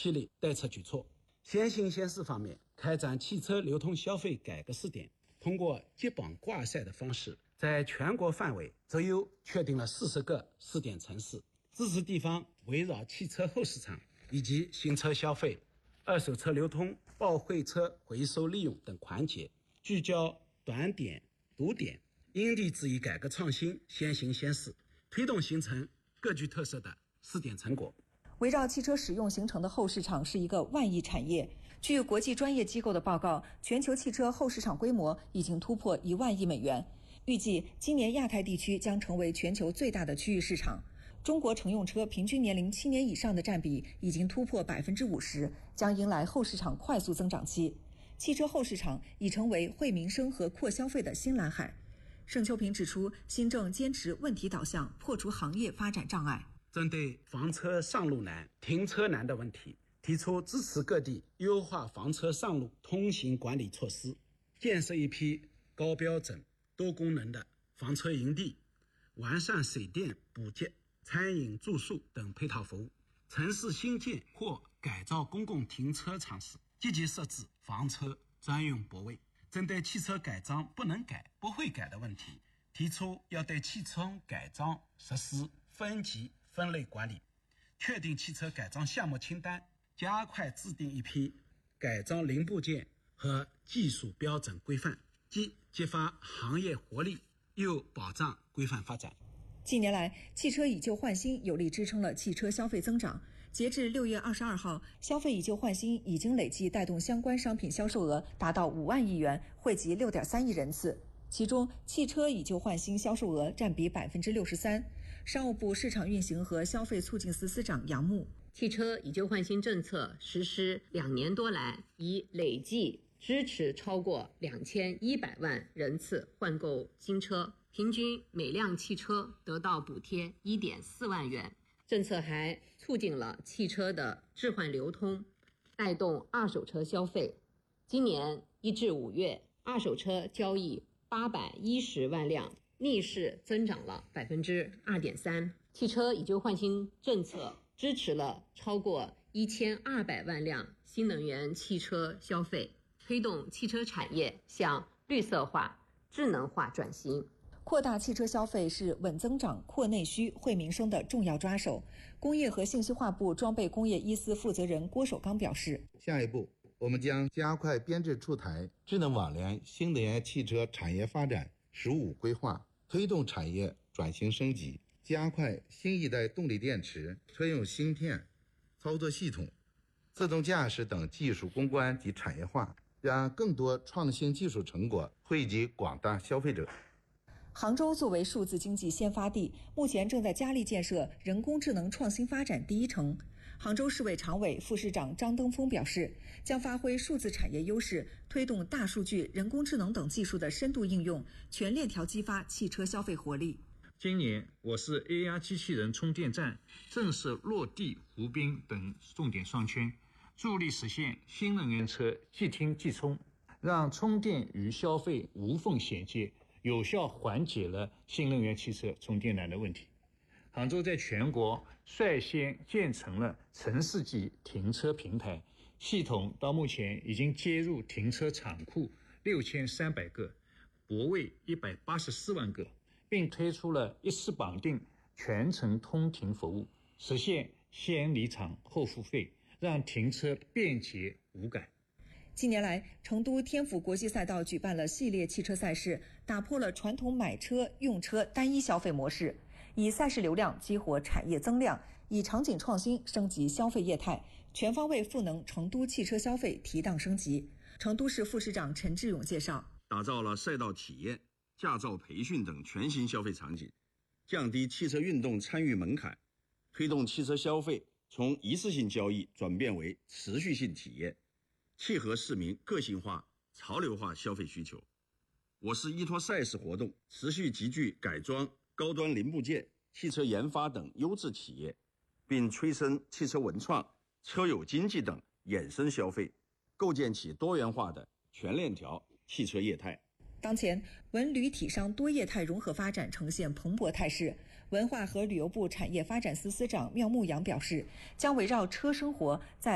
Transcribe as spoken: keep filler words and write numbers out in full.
系列对策举措。先行先试方面，开展汽车流通消费改革试点，通过接榜挂赛的方式，在全国范围择优确定了四十个试点城市，支持地方围绕汽车后市场以及新车消费、二手车流通、报废车回收利用等环节，聚焦短点、堵点，因地制宜改革创新，先行先试，推动形成各具特色的试点成果。 围绕汽车使用形成的后市场是一个万亿产业。据国际专业机构的报告，全球汽车后市场规模已经突破一万亿美元。预计今年亚太地区将成为全球最大的区域市场。中国乘用车平均年龄七年以上的占比已经突破百分之五十，将迎来后市场快速增长期。汽车后市场已成为惠民生和扩消费的新蓝海。盛秋平指出，新政坚持问题导向，破除行业发展障碍。 针对房车上路难、停车难的问题，提出支持各地优化房车上路通行管理措施，建设一批高标准、多功能的房车营地，完善水电、补给、餐饮、住宿等配套服务。城市新建或改造公共停车场时，积极设置房车专用泊位。针对汽车改装不能改、不会改的问题，提出要对汽车改装实施分级分类管理，确定汽车改装项目清单，加快制定一批改装零部件和技术标准规范，既激发行业活力，又保障规范发展。 近年来，汽车以旧换新有力支撑了汽车消费增长。截至六月二十二号，消费以旧换新已经累计带动相关商品销售额达到五万亿元，惠及六点三亿人次。其中，汽车以旧换新销售额占比百分之六十三。商务部市场运行和消费促进司司长杨牧， 汽车以旧换新政策实施两年多来，已累计支持超过两千一百万人次换购新车，平均每辆汽车得到补贴一点四万元。政策还促进了汽车的置换流通，带动二手车消费。今年一至五月，二手车交易八百一十万辆，逆势增长了百分之二点三。汽车以旧换新政策支持了超过一千二百万辆新能源汽车消费，推动汽车产业向绿色化、智能化转型。 扩大汽车消费是稳增长、扩内需、惠民生的重要抓手。工业和信息化部装备工业一司负责人郭守刚表示， 下一步我们将加快编制出台智能网联新能源汽车产业发展“十五”规划，推动产业转型升级，加快新一代动力电池、车用芯片、操作系统、自动驾驶等技术攻关及产业化，让更多创新技术成果惠及广大消费者。 杭州作为数字经济先发地，目前正在加力建设人工智能创新发展第一城。杭州市委常委、副市长张登峰表示，将发挥数字产业优势，推动大数据、人工智能等技术的深度应用，全链条激发汽车消费活力。 今年，我市 A R 机器人充电站正式落地湖滨等重点商圈，助力实现新能源车即听即充，让充电与消费无缝衔接，有效缓解了新能源汽车充电难的问题。杭州在全国率先建成了城市级停车平台，系统到目前已经接入停车场库六千三百个，泊位一百八十四万个，并推出了一次绑定全程通停服务，实现先离场后付费，让停车便捷无感。 近年来，成都天府国际赛道举办了系列汽车赛事，打破了传统买车用车单一消费模式，以赛事流量激活产业增量，以场景创新升级消费业态，全方位赋能成都汽车消费提档升级。成都市副市长陈志勇介绍， 打造了赛道体验、驾照培训等全新消费场景，降低汽车运动参与门槛，推动汽车消费从一次性交易转变为持续性体验，契合市民个性化、潮流化消费需求。我市依托赛事活动，持续集聚改装、高端零部件、汽车研发等优质企业，并催生汽车文创、车友经济等衍生消费，构建起多元化的全链条汽车业态。 当前，文旅体商多业态融合发展呈现蓬勃态势。文化和旅游部产业发展司司长缪牧阳表示，将围绕车生活在